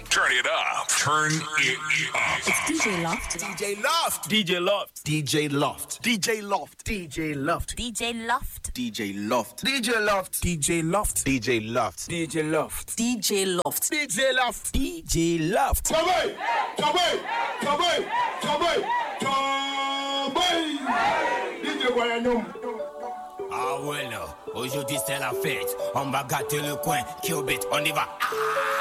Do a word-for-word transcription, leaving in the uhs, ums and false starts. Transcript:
Turn it up. Turn it up. It's D J Loft. D J Loft. D J Loft. D J Loft. D J Loft. D J Loft. D J Loft. D J Loft. D J Loft. D J Loft. D J Loft. D J Loft. D J Loft. D J Loft. D J Loft. Travail, travail, travail, travail, travail. D J Guayanoum. Ah ouais là, aujourd'hui c'est la fête. On va gâter le coin, Kyobit, on y va. Ah